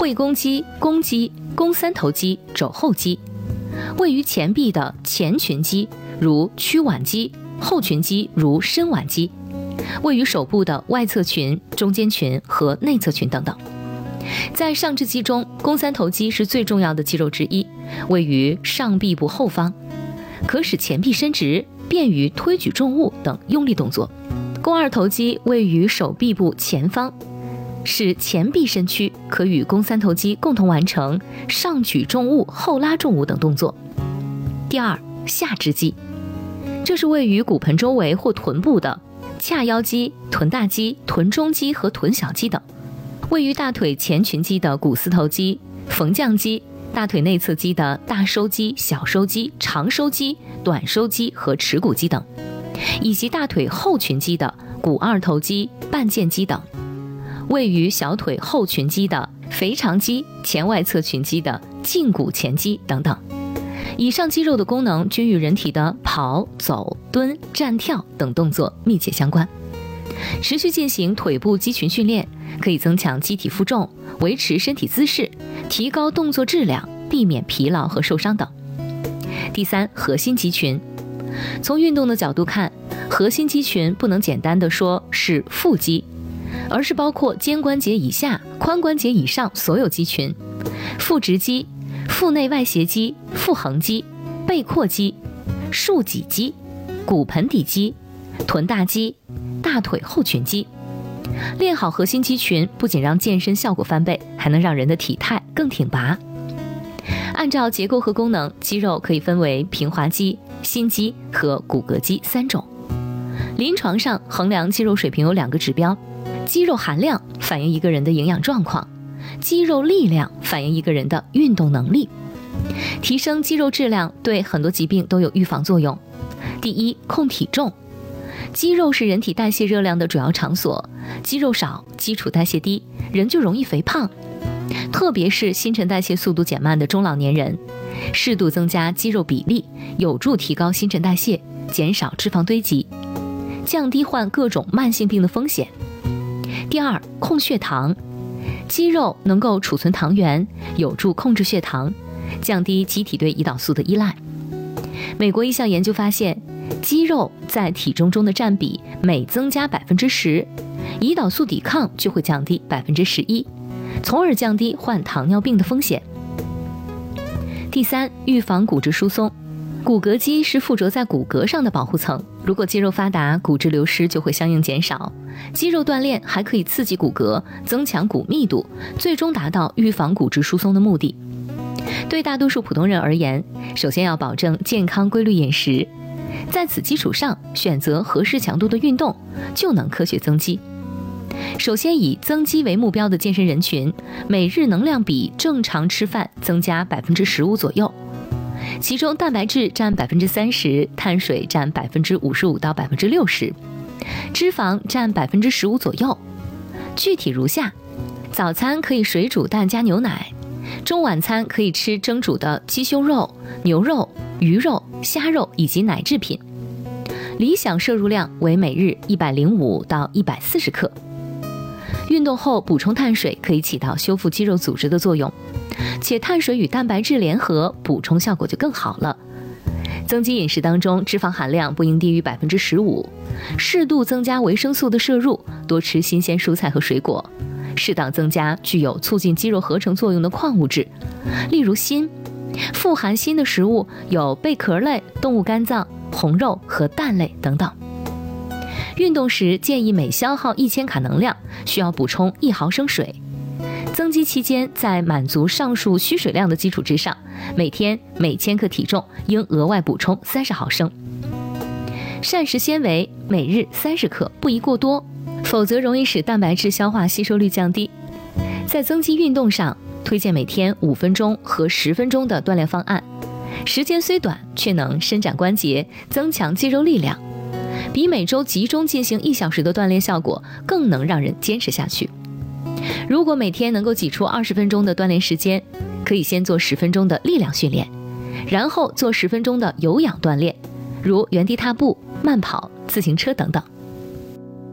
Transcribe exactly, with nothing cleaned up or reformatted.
会肱肌、肱肌、肱三头肌、肘后肌。位于前臂的前群肌如屈腕肌，后群肌如伸腕肌。位于手部的外侧群、中间群和内侧群等等。在上肢肌中，肱三头肌是最重要的肌肉之一，位于上臂部后方，可使前臂伸直，便于推举重物等用力动作。肱二头肌位于手臂部前方，使前臂伸屈，可与肱三头肌共同完成上举重物、后拉重物等动作。第二，下肢肌，这是位于骨盆周围或臀部的髂腰肌、臀大肌、臀中肌和臀小肌等。位于大腿前群肌的股四头肌、缝匠肌，大腿内侧肌的大收肌、小收肌、长收肌、短收肌和耻骨肌等，以及大腿后群肌的股二头肌、半腱肌等。位于小腿后群肌的腓肠肌、前外侧群肌的胫骨前肌等等。以上肌肉的功能均与人体的跑、走、蹲、站、跳等动作密切相关。持续进行腿部肌群训练，可以增强机体负重，维持身体姿势，提高动作质量，避免疲劳和受伤等。第三，核心肌群。从运动的角度看，核心肌群不能简单的说是腹肌，而是包括肩关节以下、髋关节以上所有肌群，腹直肌、腹内外斜肌、腹横肌、背阔肌、竖脊肌、骨盆底肌、臀大肌、大腿后群肌。练好核心肌群，不仅让健身效果翻倍，还能让人的体态更挺拔。按照结构和功能，肌肉可以分为平滑肌、心肌和骨骼肌三种。临床上衡量肌肉水平有两个指标，肌肉含量反映一个人的营养状况，肌肉力量反映一个人的运动能力。提升肌肉质量对很多疾病都有预防作用。第一，控体重。肌肉是人体代谢热量的主要场所，肌肉少，基础代谢低，人就容易肥胖。特别是新陈代谢速度减慢的中老年人，适度增加肌肉比例，有助提高新陈代谢，减少脂肪堆积，降低患各种慢性病的风险。第二，控血糖。肌肉能够储存糖原，有助控制血糖，降低机体对胰岛素的依赖。美国一项研究发现，肌肉在体重中的占比每增加百分之十，胰岛素抵抗就会降低百分之十一，从而降低患糖尿病的风险。第三，预防骨质疏松。骨骼肌是附着在骨骼上的保护层，如果肌肉发达，骨质流失就会相应减少。肌肉锻炼还可以刺激骨骼，增强骨密度，最终达到预防骨质疏松的目的。对大多数普通人而言，首先要保证健康规律饮食，在此基础上选择合适强度的运动，就能科学增肌。首先以增肌为目标的健身人群，每日能量比正常吃饭增加百分之十五左右，其中蛋白质占百分之三十，碳水占百分之五十五到百分之六十，脂肪占百分之十五左右。具体如下：早餐可以水煮蛋加牛奶，中晚餐可以吃蒸煮的鸡胸肉、牛肉、鱼肉、虾肉以及奶制品。理想摄入量为每日一百零五到一百四十克。运动后补充碳水可以起到修复肌肉组织的作用，且碳水与蛋白质联合，补充效果就更好了。增肌饮食当中，脂肪含量不应低于百分之十五，适度增加维生素的摄入，多吃新鲜蔬菜和水果，适当增加具有促进肌肉合成作用的矿物质，例如锌。富含锌的食物有贝壳类、动物肝脏、红肉和蛋类等等。运动时建议每消耗一千卡能量需要补充一毫升水。增肌期间，在满足上述需水量的基础之上，每天每千克体重应额外补充三十毫升。膳食纤维每日三十克，不宜过多，否则容易使蛋白质消化吸收率降低。在增肌运动上，推荐每天五分钟和十分钟的锻炼方案，时间虽短，却能伸展关节，增强肌肉力量，比每周集中进行一小时的锻炼效果更能让人坚持下去。如果每天能够挤出二十分钟的锻炼时间，可以先做十分钟的力量训练，然后做十分钟的有氧锻炼，如原地踏步、慢跑、自行车等等。